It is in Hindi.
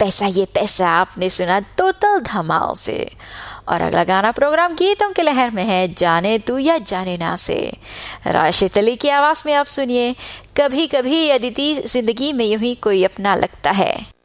पैसा ये पैसा आपने सुना टोटल धमाल से। और अगला गाना प्रोग्राम गीतों के लहर में है, जाने तू या जाने ना से। राशिद अली की आवाज में आप सुनिए, कभी कभी अदिति जिंदगी में यूं ही कोई अपना लगता है।